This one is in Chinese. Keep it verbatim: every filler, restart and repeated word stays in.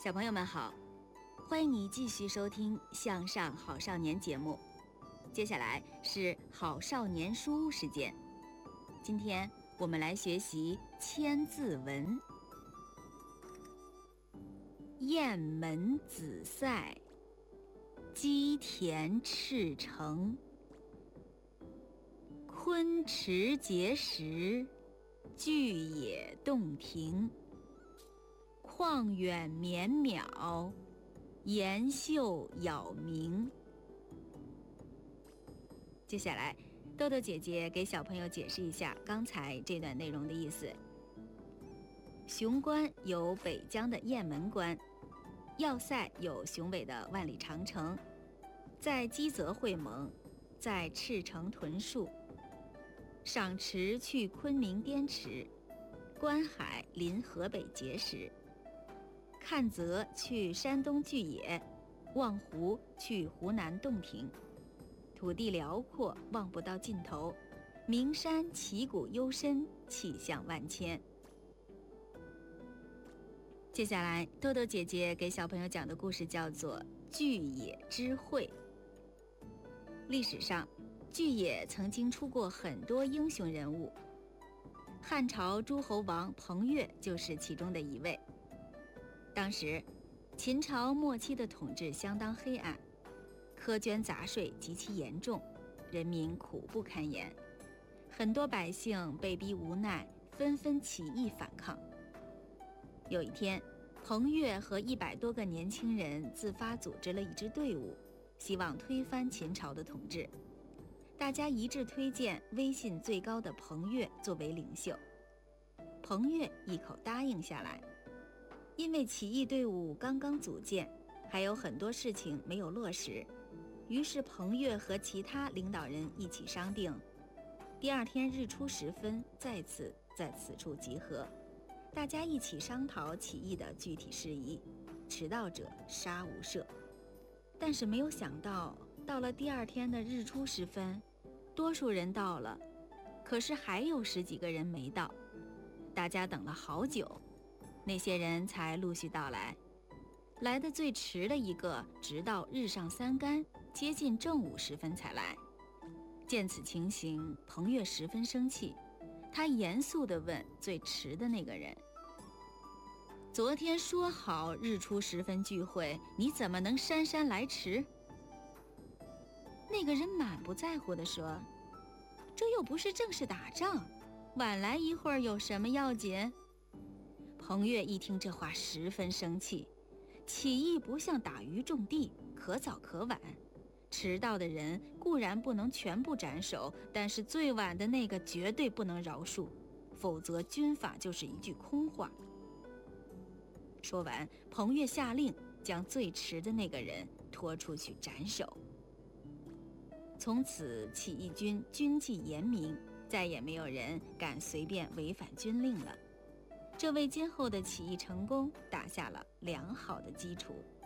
小朋友们好，欢迎你继续收听向上好少年节目。接下来是好少年书屋时间，今天我们来学习千字文。雁门紫塞，鸡田赤诚。昆池碣石，巨野洞庭。旷远绵邈，岩秀杳冥。接下来豆豆姐姐给小朋友解释一下刚才这段内容的意思。雄关有北疆的雁门关，要塞有雄伟的万里长城，在基泽会盟，在赤城屯戍。赏池去昆明滇池，观海临河北碣石。看泽去山东巨野，望湖去湖南洞庭。土地辽阔，望不到尽头，名山奇谷幽深，气象万千。接下来豆豆姐姐给小朋友讲的故事叫做巨野之会。历史上巨野曾经出过很多英雄人物，汉朝诸侯王彭越就是其中的一位。当时秦朝末期的统治相当黑暗，苛捐杂税极其严重，人民苦不堪言，很多百姓被逼无奈，纷纷起义反抗。有一天，彭越和一百多个年轻人自发组织了一支队伍，希望推翻秦朝的统治。大家一致推荐威信最高的彭越作为领袖，彭越一口答应下来。因为起义队伍刚刚组建，还有很多事情没有落实，于是彭越和其他领导人一起商定，第二天日出时分再次在此处集合，大家一起商讨起义的具体事宜，迟到者杀无赦。但是没有想到，到了第二天的日出时分，多数人到了，可是还有十几个人没到，大家等了好久，那些人才陆续到来。来得最迟的一个，直到日上三竿，接近正午时分才来。见此情形，彭越十分生气，他严肃地问最迟的那个人：昨天说好日出时分聚会，你怎么能姗姗来迟？那个人满不在乎地说：这又不是正式打仗，晚来一会儿有什么要紧？彭越一听这话十分生气，起义不像打鱼种地，可早可晚，迟到的人固然不能全部斩首，但是最晚的那个绝对不能饶恕，否则军法就是一句空话。说完，彭越下令将最迟的那个人拖出去斩首。从此起义军军纪严明，再也没有人敢随便违反军令了，这为今后的起义成功打下了良好的基础。